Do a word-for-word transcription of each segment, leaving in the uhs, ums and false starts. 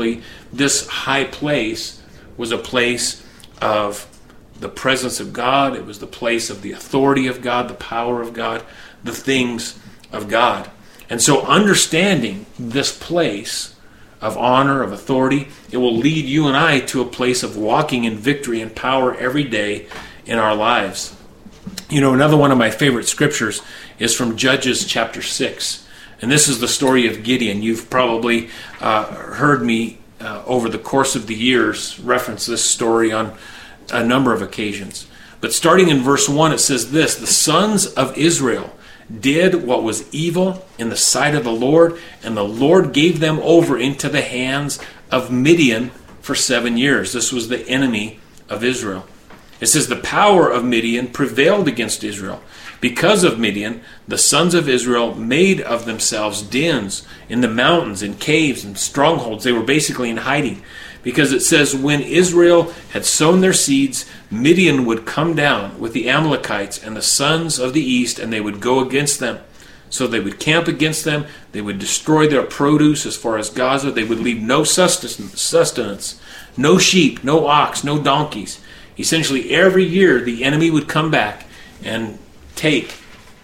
literally, this high place was a place of the presence of God. It was the place of the authority of God, the power of God, the things of God. And so understanding this place of honor, of authority, it will lead you and I to a place of walking in victory and power every day in our lives. You know, another one of my favorite scriptures is from Judges chapter six. And this is the story of Gideon. You've probably uh, heard me uh, over the course of the years reference this story on a number of occasions. But starting in verse one, it says this: the sons of Israel did what was evil in the sight of the Lord, and the Lord gave them over into the hands of Midian for seven years. This was the enemy of Israel. It says the power of Midian prevailed against Israel. Because of Midian, the sons of Israel made of themselves dens in the mountains, in caves, and strongholds. They were basically in hiding. Because it says, when Israel had sown their seeds, Midian would come down with the Amalekites and the sons of the east, and they would go against them. So they would camp against them. They would destroy their produce as far as Gaza. They would leave no sustenance, no sheep, no ox, no donkeys. Essentially, every year the enemy would come back and take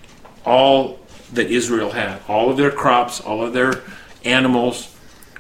all that Israel had, all of their crops, all of their animals,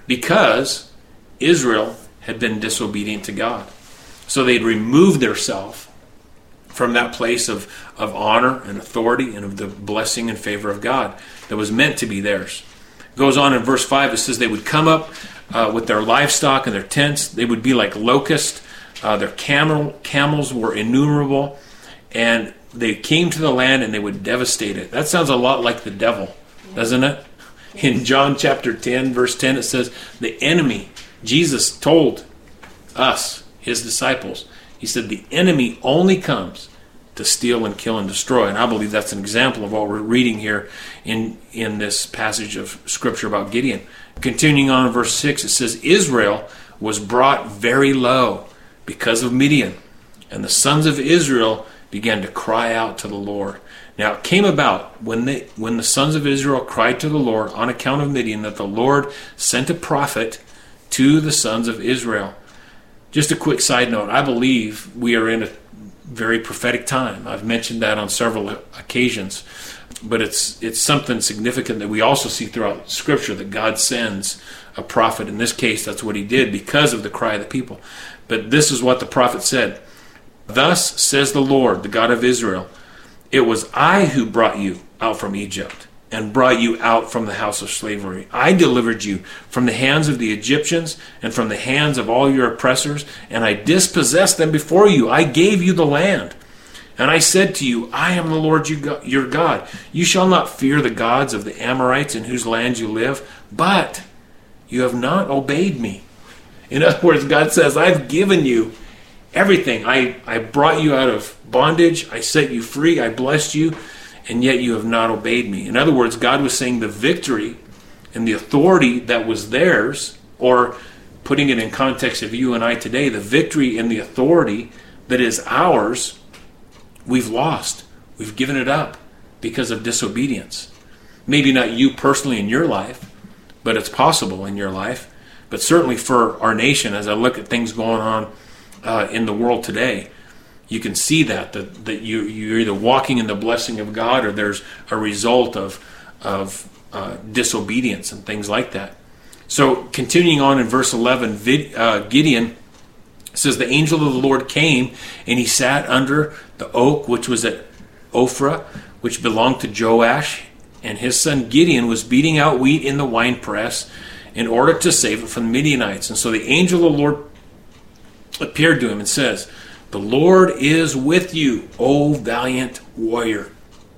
because Israel had been disobedient to God. So they'd removed themselves from that place of, of honor and authority and of the blessing and favor of God that was meant to be theirs. It goes on in verse five, it says they would come up uh, with their livestock and their tents. They would be like locusts. Uh, their camel camels were innumerable, and they came to the land and they would devastate it. That sounds a lot like the devil, doesn't it? In John chapter ten, verse ten, it says, the enemy, Jesus told us, his disciples, he said, the enemy only comes to steal and kill and destroy. And I believe that's an example of what we're reading here in, in this passage of Scripture about Gideon. Continuing on in verse six, it says, Israel was brought very low because of Midian, and the sons of Israel began to cry out to the Lord. Now it came about when they, when the sons of Israel cried to the Lord on account of Midian, that the Lord sent a prophet to the sons of Israel. Just a quick side note, I believe we are in a very prophetic time. I've mentioned that on several occasions, but it's it's something significant that we also see throughout Scripture, that God sends a prophet. In this case, that's what he did because of the cry of the people. But this is what the prophet said. Thus says the Lord, the God of Israel, it was I who brought you out from Egypt and brought you out from the house of slavery. I delivered you from the hands of the Egyptians and from the hands of all your oppressors, and I dispossessed them before you. I gave you the land. And I said to you, I am the Lord your God. You shall not fear the gods of the Amorites in whose land you live, but you have not obeyed me. In other words, God says, I've given you everything. I, I brought you out of bondage. I set you free. I blessed you. And yet you have not obeyed me. In other words, God was saying the victory and the authority that was theirs, or putting it in context of you and I today, the victory and the authority that is ours, we've lost. We've given it up because of disobedience. Maybe not you personally in your life, but it's possible in your life. But certainly for our nation, as I look at things going on uh, in the world today, you can see that, that, that you, you're either walking in the blessing of God, or there's a result of, of uh, disobedience and things like that. So continuing on in verse eleven, Vid, uh, Gideon says, the angel of the Lord came, and he sat under the oak which was at Ophrah, which belonged to Joash, and his son Gideon was beating out wheat in the winepress in order to save it from the Midianites. And so the angel of the Lord appeared to him and says, the Lord is with you, O valiant warrior.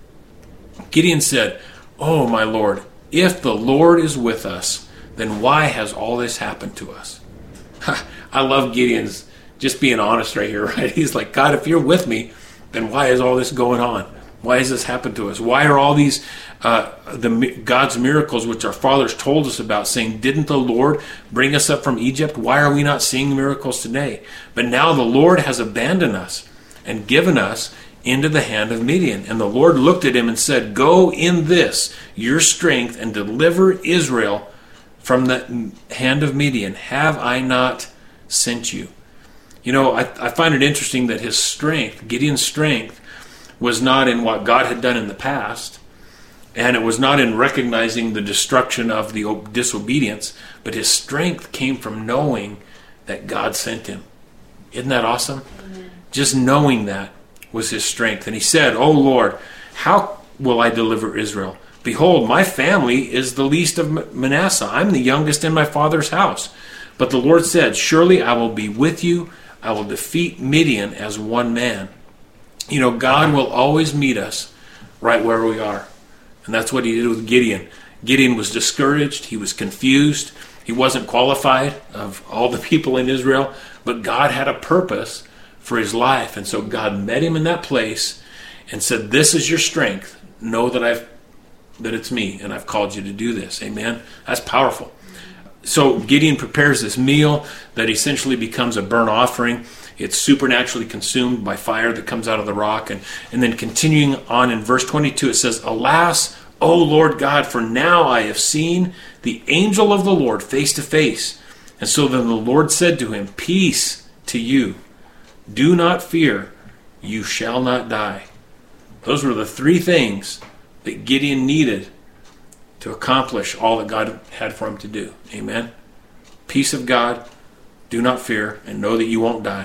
Gideon said, Oh, my Lord, if the Lord is with us, then why has all this happened to us? I love Gideon's just being honest right here, right? He's like, God, if you're with me, then why is all this going on? Why has this happened to us? Why are all these uh, the God's miracles, which our fathers told us about, saying, didn't the Lord bring us up from Egypt? Why are we not seeing miracles today? But now the Lord has abandoned us and given us into the hand of Midian. And the Lord looked at him and said, go in this, your strength, and deliver Israel from the hand of Midian? Have I not sent you? You know, I, I find it interesting that his strength, Gideon's strength, was not in what God had done in the past, and it was not in recognizing the destruction of the disobedience, but his strength came from knowing that God sent him. Isn't that awesome? Amen. Just knowing that was his strength. And he said, "O Lord, how will I deliver Israel? Behold, my family is the least of Manasseh. I'm the youngest in my father's house." But the Lord said, "Surely I will be with you. I will defeat Midian as one man." You know, God will always meet us right where we are. And that's what he did with Gideon. Gideon was discouraged. He was confused. He wasn't qualified of all the people in Israel. But God had a purpose for his life. And so God met him in that place and said, "This is your strength. Know that I've that it's me, and I've called you to do this." Amen? That's powerful. So Gideon prepares this meal that essentially becomes a burnt offering. It's supernaturally consumed by fire that comes out of the rock. And, and then continuing on in verse twenty-two, it says, "Alas, O Lord God, for now I have seen the angel of the Lord face to face." And so then the Lord said to him, "Peace to you. Do not fear. You shall not die." Those were the three things that Gideon needed to accomplish all that God had for him to do. Amen? Peace of God, do not fear, and know that you won't die.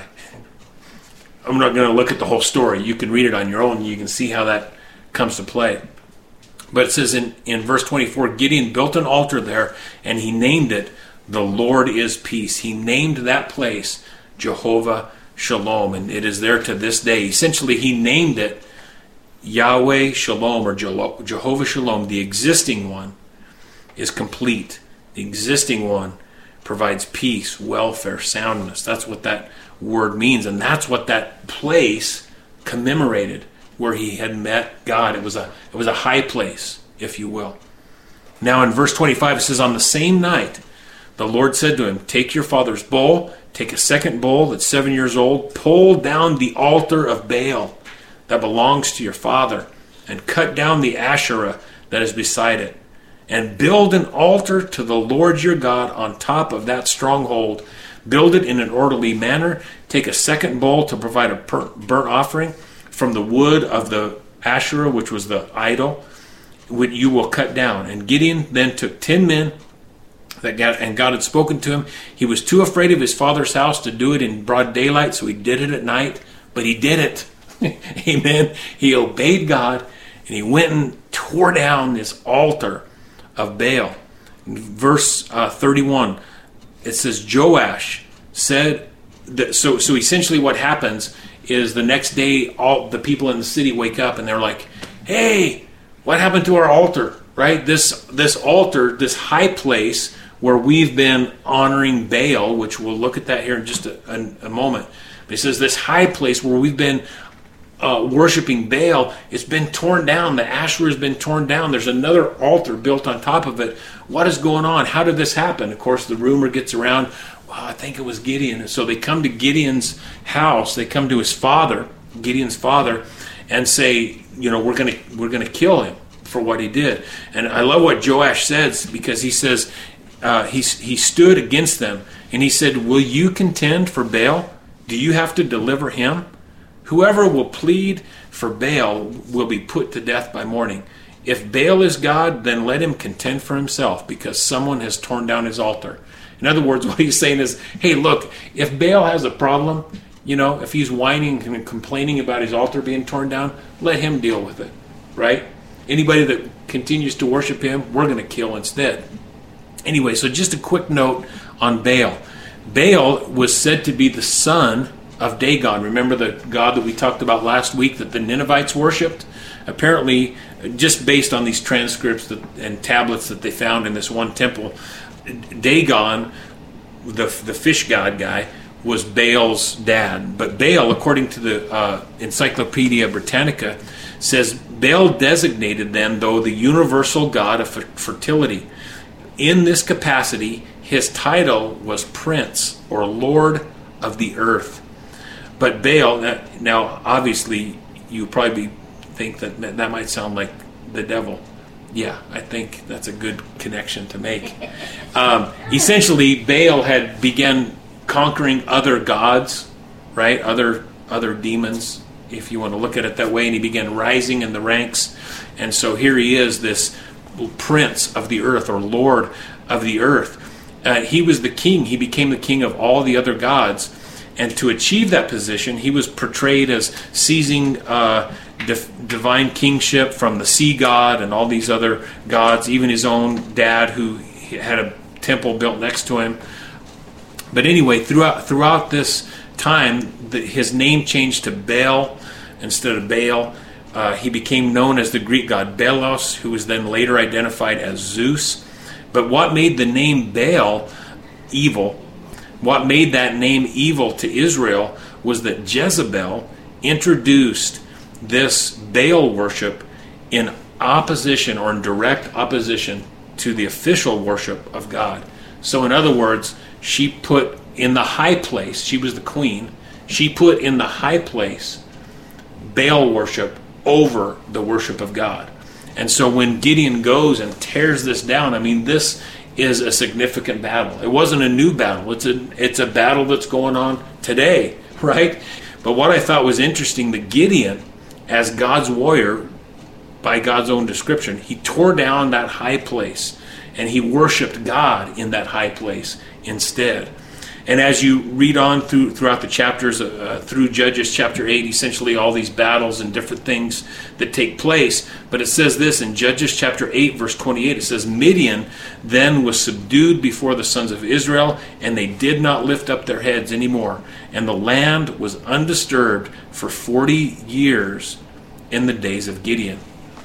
I'm not going to look at the whole story. You can read it on your own. You can see how that comes to play. But it says in, in verse twenty-four, Gideon built an altar there, and he named it, "The Lord is Peace." He named that place Jehovah Shalom, and it is there to this day. Essentially, he named it Yahweh Shalom, or Jehovah Shalom. The existing one is complete. The existing one provides peace, welfare, soundness. That's what that word means, and that's what that place commemorated, where he had met God. It was a it was a high place, if you will. Now in verse twenty-five, it says, "On the same night, the Lord said to him, Take your father's bull, take a second bull that's seven years old, pull down the altar of Baal that belongs to your father, and cut down the Asherah that is beside it, and build an altar to the Lord your God on top of that stronghold. Build it in an orderly manner. Take a second bull to provide a burnt offering from the wood of the Asherah, which was the idol, which you will cut down." And Gideon then took ten men, that God, and God had spoken to him. He was too afraid of his father's house to do it in broad daylight, so he did it at night, but he did it. Amen. He obeyed God, and he went and tore down this altar of Baal. In verse uh, thirty-one, it says, Joash said, that, so, so essentially what happens is the next day, all the people in the city wake up, and they're like, "Hey, what happened to our altar?" Right? This, this altar, this high place where we've been honoring Baal, which we'll look at that here in just a, a, a moment. But it says this high place where we've been uh, worshiping Baal, it's been torn down. The Asherah has been torn down. There's another altar built on top of it. What is going on? How did this happen? Of course, the rumor gets around, well, I think it was Gideon. And so they come to Gideon's house. They come to his father, Gideon's father, and say, you know, we're going to we're going to kill him for what he did. And I love what Joash says, because he says, uh, he, he stood against them, and he said, "Will you contend for Baal? Do you have to deliver him? Whoever will plead for Baal will be put to death by morning. If Baal is God, then let him contend for himself, because someone has torn down his altar." In other words, what he's saying is, hey, look, if Baal has a problem, you know, if he's whining and complaining about his altar being torn down, let him deal with it, right? Anybody that continues to worship him, we're going to kill instead. Anyway, so just a quick note on Baal. Baal was said to be the son of Dagon. Remember the god that we talked about last week that the Ninevites worshipped? Apparently, just based on these transcripts that, and tablets that they found in this one temple, Dagon, the the fish god guy, was Baal's dad. But Baal, according to the uh, Encyclopedia Britannica, says Baal designated then, though, the universal god of fertility. In this capacity, his title was Prince, or Lord of the Earth. But Baal, now obviously you probably think that that might sound like the devil. Yeah, I think that's a good connection to make. Um, essentially, Baal had begun conquering other gods, right? Other other demons, if you want to look at it that way, and he began rising in the ranks. And so here he is, this prince of the earth, or lord of the earth. Uh, he was the king. He became the king of all the other gods. And to achieve that position, he was portrayed as seizing uh, dif- divine kingship from the sea god and all these other gods, even his own dad, who had a temple built next to him. But anyway, throughout throughout this time, the, his name changed to Baal instead of Baal. Uh, he became known as the Greek god Belos, who was then later identified as Zeus. But what made the name Baal evil, what made that name evil to Israel, was that Jezebel introduced this Baal worship in opposition, or in direct opposition, to the official worship of God. So in other words, she put in the high place, she was the queen, she put in the high place Baal worship over the worship of God. And so when Gideon goes and tears this down, I mean, this is a significant battle. It wasn't a new battle. It's a it's a battle that's going on today, right? But what I thought was interesting, that Gideon, as God's warrior, by God's own description, he tore down that high place and he worshiped God in that high place instead. And as you read on through throughout the chapters, uh, through Judges chapter eight, essentially all these battles and different things that take place. But it says this in Judges chapter eight, verse twenty-eight, it says, Midian then was subdued before the sons of Israel, and they did not lift up their heads anymore. And the land was undisturbed for forty years in the days of Gideon.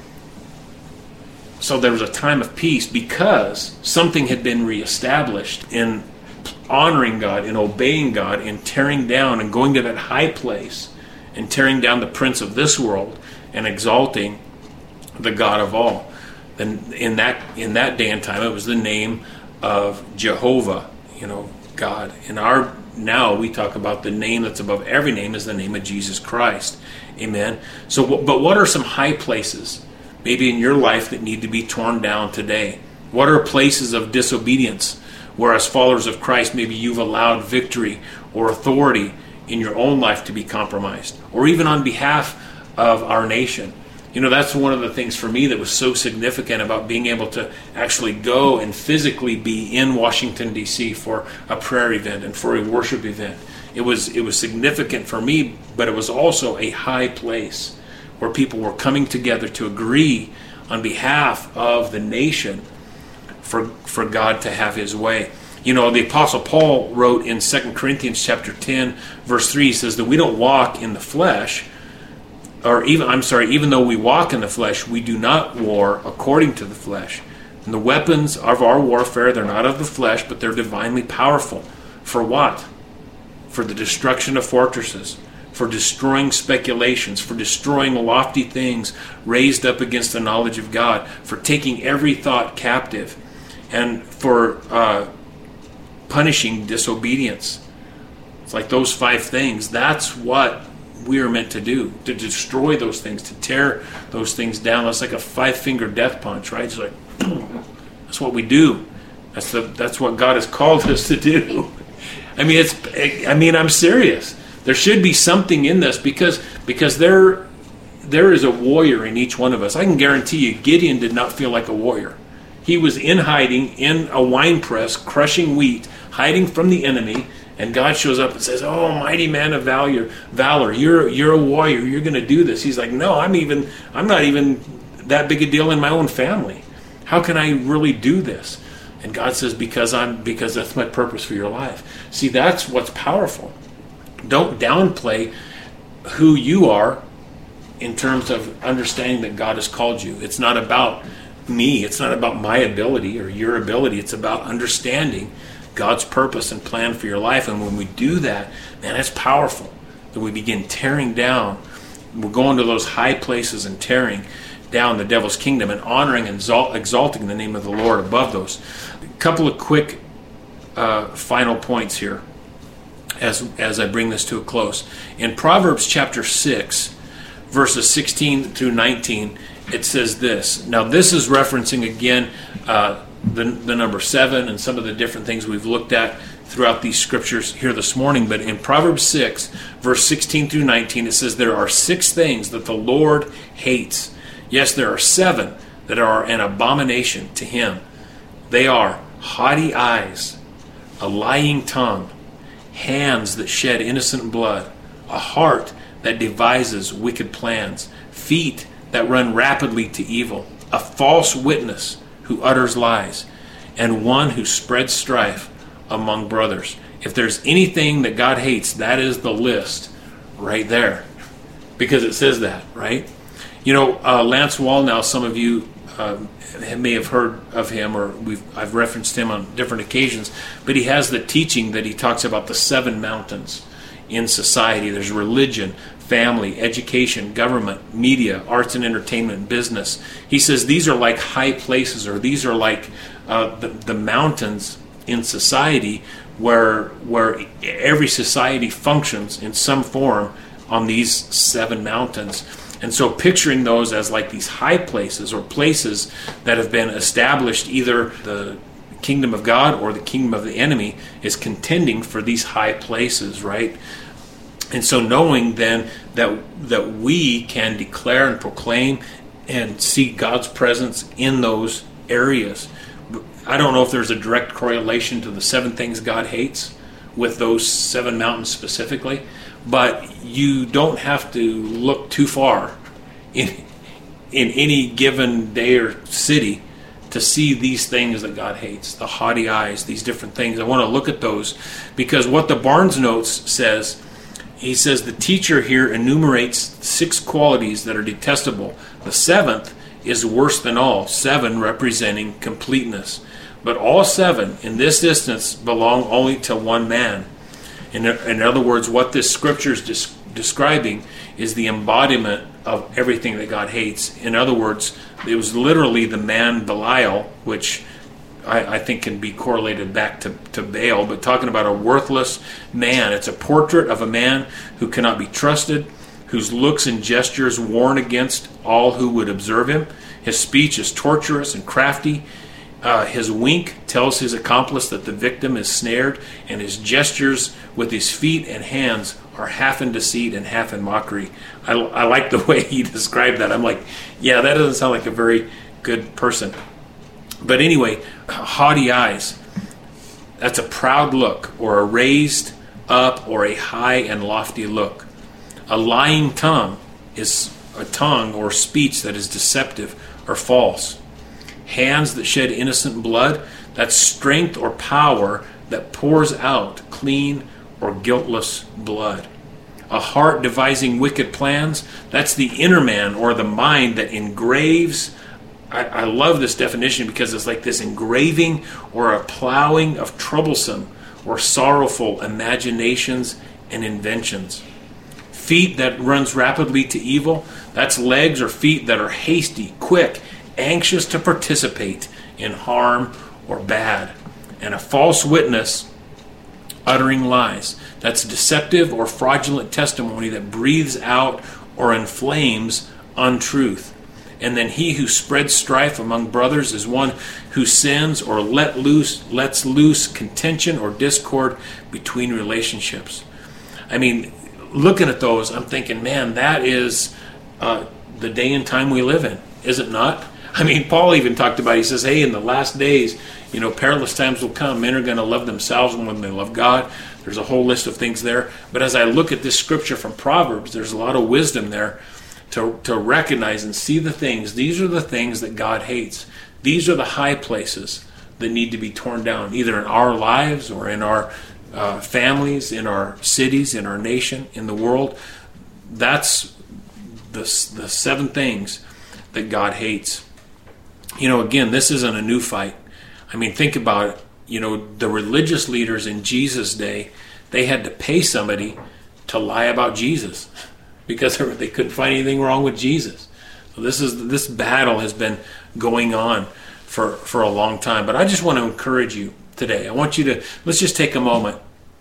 So there was a time of peace because something had been reestablished in honoring God, in obeying God, in tearing down and going to that high place and tearing down the prince of this world and exalting the God of all. And in that in that day and time, it was the name of Jehovah, you know, God. In our now we talk about the name that's above every name is the name of Jesus Christ. Amen. So, but what are some high places maybe in your life that need to be torn down today? What are places of disobedience where, as followers of Christ, maybe you've allowed victory or authority in your own life to be compromised, or even on behalf of our nation? You know, that's one of the things for me that was so significant about being able to actually go and physically be in Washington, D C for a prayer event and for a worship event. It was it was significant for me, but it was also a high place where people were coming together to agree on behalf of the nation for for God to have his way. You know, the Apostle Paul wrote in Second Corinthians chapter ten, verse three, he says that we don't walk in the flesh, or even, I'm sorry, even though we walk in the flesh, we do not war according to the flesh. And the weapons of our warfare, they're not of the flesh, but they're divinely powerful. For what? For the destruction of fortresses, for destroying speculations, for destroying lofty things raised up against the knowledge of God, for taking every thought captive, and for uh, punishing disobedience. It's like those five things. That's what we are meant to do, to destroy those things, to tear those things down. That's like a five-finger death punch, right? It's like, that's what we do. That's the that's what God has called us to do. I mean, it's. I mean, I'm serious. There should be something in this because because there there is a warrior in each one of us. I can guarantee you, Gideon did not feel like a warrior. He was in hiding in a wine press, crushing wheat, hiding from the enemy, and God shows up and says, "Oh, mighty man of valor, valor, you're you're a warrior. You're going to do this." He's like, "No, I'm even I'm not even that big a deal in my own family. How can I really do this?" And God says, "Because I'm because that's my purpose for your life." See, that's what's powerful. Don't downplay who you are in terms of understanding that God has called you. It's not about me. It's not about my ability or your ability. It's about understanding God's purpose and plan for your life. And when we do that, man, that's powerful. That we begin tearing down. We're going to those high places and tearing down the devil's kingdom and honoring and exalting the name of the Lord above those. A couple of quick uh, final points here as as I bring this to a close. In Proverbs chapter six, verses sixteen through nineteen, it says this. Now, this is referencing again uh, the, the number seven and some of the different things we've looked at throughout these scriptures here this morning. But in Proverbs six, verse sixteen through nineteen, it says, there are six things that the Lord hates. Yes, there are seven that are an abomination to him. They are haughty eyes, a lying tongue, hands that shed innocent blood, a heart that devises wicked plans, feet that run rapidly to evil, a false witness who utters lies, and one who spreads strife among brothers. If there's anything that God hates, that is the list right there, because it says that, right? You know, uh, Lance Wallnau, some of you uh, may have heard of him, or we've I've referenced him on different occasions, but he has the teaching that he talks about the seven mountains in society. There's religion, family, education, government, media, arts and entertainment, business. He says these are like high places, or these are like uh, the, the mountains in society where where every society functions in some form on these seven mountains. And so picturing those as like these high places, or places that have been established, either the kingdom of God or the kingdom of the enemy is contending for these high places, right? And so knowing then that that we can declare and proclaim and see God's presence in those areas. I don't know if there's a direct correlation to the seven things God hates with those seven mountains specifically, but you don't have to look too far in in any given day or city to see these things that God hates, the haughty eyes, these different things. I want to look at those because what the Barnes Notes says, he says the teacher here enumerates six qualities that are detestable. The seventh is worse than all, seven representing completeness. But all seven in this instance belong only to one man. In, in other words, what this scripture is des- describing is the embodiment of everything that God hates. In other words, it was literally the man Belial, which I, I think can be correlated back to, to Baal, but talking about a worthless man. It's a portrait of a man who cannot be trusted, whose looks and gestures warn against all who would observe him. His speech is torturous and crafty. Uh, his wink tells his accomplice that the victim is snared, and his gestures with his feet and hands are half in deceit and half in mockery. I, I like the way he described that. I'm like, yeah, that doesn't sound like a very good person. But anyway, haughty eyes, that's a proud look, or a raised up or a high and lofty look. A lying tongue is a tongue or speech that is deceptive or false. Hands that shed innocent blood, that's strength or power that pours out clean or guiltless blood. A heart devising wicked plans, that's the inner man or the mind that engraves. I, I love this definition because it's like this engraving or a plowing of troublesome or sorrowful imaginations and inventions. Feet that runs rapidly to evil, that's legs or feet that are hasty, quick, anxious to participate in harm or bad. And a false witness uttering lies. That's deceptive or fraudulent testimony that breathes out or inflames untruth. And then he who spreads strife among brothers is one who sins or let loose, lets loose contention or discord between relationships. I mean, looking at those, I'm thinking, man, that is uh, the day and time we live in, is it not? I mean, Paul even talked about, he says, hey, in the last days, you know, perilous times will come. Men are going to love themselves more than they love God. There's a whole list of things there. But as I look at this scripture from Proverbs, there's a lot of wisdom there to, to recognize and see the things. These are the things that God hates. These are the high places that need to be torn down, either in our lives or in our uh, families, in our cities, in our nation, in the world. That's the, the seven things that God hates. You know, again, this isn't a new fight. I mean, think about it. You know, the religious leaders in Jesus' day, they had to pay somebody to lie about Jesus because they couldn't find anything wrong with Jesus. So this is this battle has been going on for, for a long time. But I just want to encourage you today. I want you to, let's just take a moment.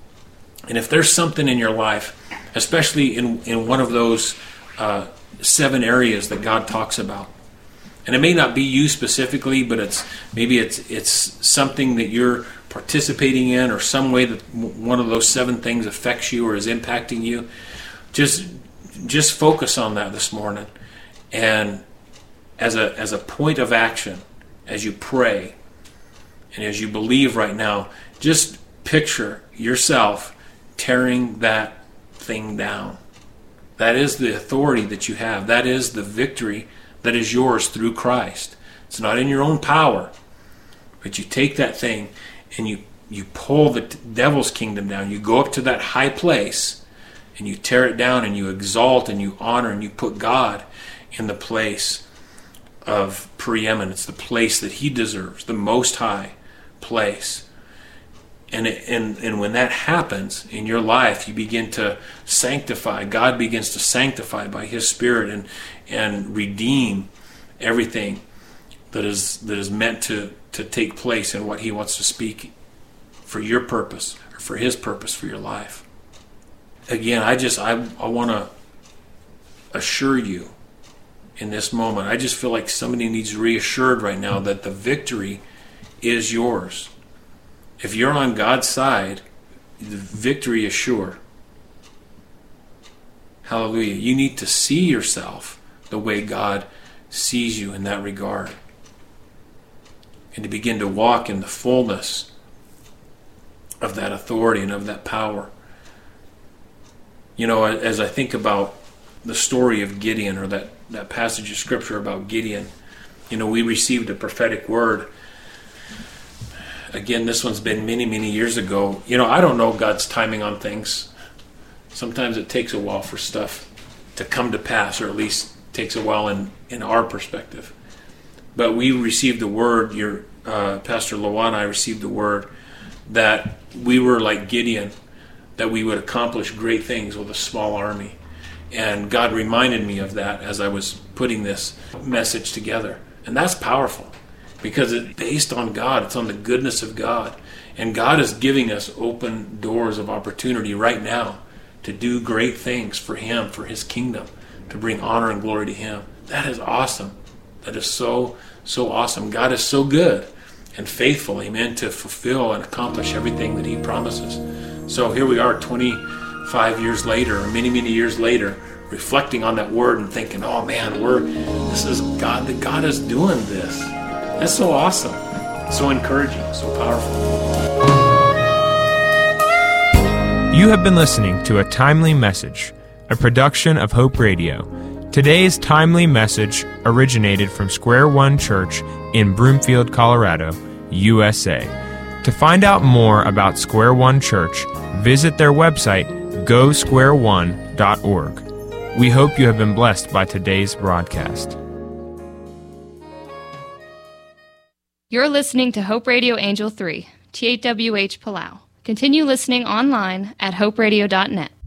And if there's something in your life, especially in, in one of those uh, seven areas that God talks about, And it may not be you specifically, but it's maybe it's it's something that you're participating in, or some way that one of those seven things affects you or is impacting you. Just just focus on that this morning, and as a as a point of action, as you pray and as you believe right now, just picture yourself tearing that thing down. That is the authority that you have. That is the victory that is yours through Christ. It's not in your own power, but you take that thing and you, you pull the devil's kingdom down. You go up to that high place and you tear it down, and you exalt and you honor and you put God in the place of preeminence, the place that he deserves, the most high place. And, it, and and when that happens in your life, you begin to sanctify. God begins to sanctify by his Spirit and and redeem everything that is that is meant to, to take place in what he wants to speak for your purpose, or for his purpose for your life. Again, I just I, I want to assure you in this moment. I just feel like somebody needs reassured right now that the victory is yours. If you're on God's side, the victory is sure. Hallelujah. You need to see yourself the way God sees you in that regard, and to begin to walk in the fullness of that authority and of that power. You know, as I think about the story of Gideon, or that, that passage of Scripture about Gideon, you know, we received a prophetic word. Again, this one's been many, many years ago. You know, I don't know God's timing on things. Sometimes it takes a while for stuff to come to pass, or at least takes a while in, in our perspective. But we received a word, your uh, Pastor Loa and I received a word that we were like Gideon, that we would accomplish great things with a small army. And God reminded me of that as I was putting this message together. And that's powerful, because it's based on God. It's on the goodness of God. And God is giving us open doors of opportunity right now to do great things for him, for his kingdom, to bring honor and glory to him. That is awesome. That is so, so awesome. God is so good and faithful, amen, to fulfill and accomplish everything that he promises. So here we are twenty-five years later, or many, many years later, reflecting on that word and thinking, oh man, we're this is God, that God is doing this. That's so awesome, so encouraging, so powerful. You have been listening to a timely message, a production of Hope Radio. Today's timely message originated from Square One Church in Broomfield, Colorado, U S A. To find out more about Square One Church, visit their website, go square one dot org. We hope you have been blessed by today's broadcast. You're listening to Hope Radio Angel three, T eight W H Palau. Continue listening online at hope radio dot net.